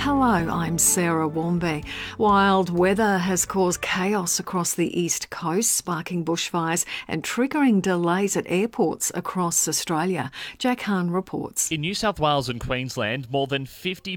Hello, I'm Sarah Womby. Wild weather has caused chaos across the east coast, sparking bushfires and triggering delays at airports across Australia. Jack Hahn reports. In New South Wales and Queensland, more than 50